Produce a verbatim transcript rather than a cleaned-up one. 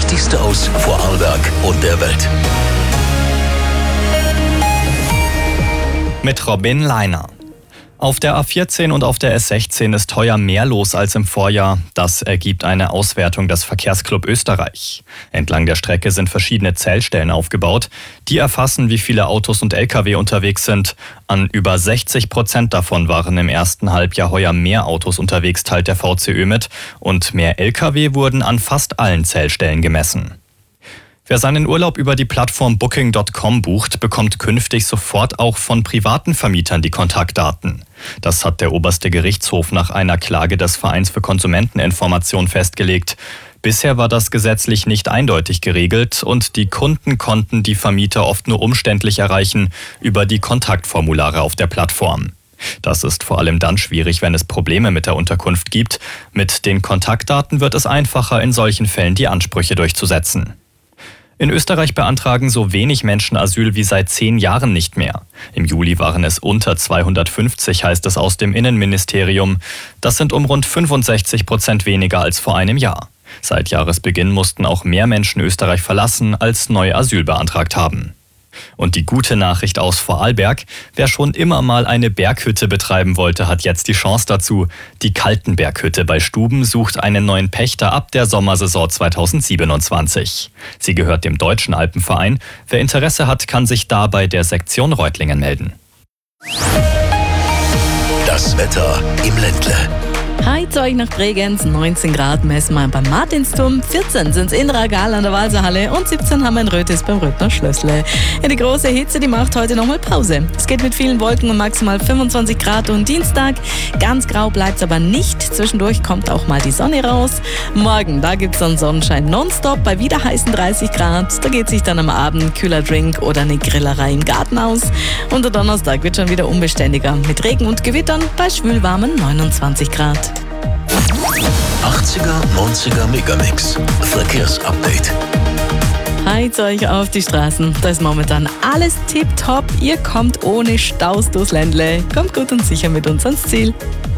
Wichtigste aus Vorarlberg und der Welt. Mit Robin Leiner. Auf der A vierzehn und auf der S sechzehn ist heuer mehr los als im Vorjahr. Das ergibt eine Auswertung des Verkehrsclub Österreich. Entlang der Strecke sind verschiedene Zählstellen aufgebaut. Die erfassen, wie viele Autos und L K W unterwegs sind. An über sechzig Prozent davon waren im ersten Halbjahr heuer mehr Autos unterwegs, teilt der V C Ö mit. Und mehr L K W wurden an fast allen Zählstellen gemessen. Wer seinen Urlaub über die Plattform Booking Punkt com bucht, bekommt künftig sofort auch von privaten Vermietern die Kontaktdaten. Das hat der oberste Gerichtshof nach einer Klage des Vereins für Konsumenteninformation festgelegt. Bisher war das gesetzlich nicht eindeutig geregelt und die Kunden konnten die Vermieter oft nur umständlich erreichen über die Kontaktformulare auf der Plattform. Das ist vor allem dann schwierig, wenn es Probleme mit der Unterkunft gibt. Mit den Kontaktdaten wird es einfacher, in solchen Fällen die Ansprüche durchzusetzen. In Österreich beantragen so wenig Menschen Asyl wie seit zehn Jahren nicht mehr. Im Juli waren es unter zweihundertfünfzig, heißt es aus dem Innenministerium. Das sind um rund fünfundsechzig Prozent weniger als vor einem Jahr. Seit Jahresbeginn mussten auch mehr Menschen Österreich verlassen, als neu Asyl beantragt haben. Und die gute Nachricht aus Vorarlberg: Wer schon immer mal eine Berghütte betreiben wollte, hat jetzt die Chance dazu. Die Kaltenberghütte bei Stuben sucht einen neuen Pächter ab der Sommersaison zweitausendsiebenundzwanzig. Sie gehört dem Deutschen Alpenverein. Wer Interesse hat, kann sich da bei der Sektion Reutlingen melden. Das Wetter im Ländle. Hi zu euch nach Bregenz, neunzehn Grad messen wir beim Martinsturm, vierzehn sind es in Ragal an der Walserhalle und siebzehn haben wir in Rötis beim Röttner Schlössle. Ja, die große Hitze, die macht heute nochmal Pause. Es geht mit vielen Wolken und maximal fünfundzwanzig Grad und Dienstag. Ganz grau bleibt es aber nicht, zwischendurch kommt auch mal die Sonne raus. Morgen, da gibt es dann Sonnenschein nonstop bei wieder heißen dreißig Grad. Da geht sich dann am Abend kühler Drink oder eine Grillerei im Garten aus. Und der Donnerstag wird schon wieder unbeständiger mit Regen und Gewittern bei schwülwarmen neunundzwanzig Grad. achtziger, neunziger Megamix. Verkehrsupdate. Hi zu euch auf die Straßen. Da ist momentan alles tipptopp. Ihr kommt ohne Staus durchs Ländle. Kommt gut und sicher mit uns ans Ziel.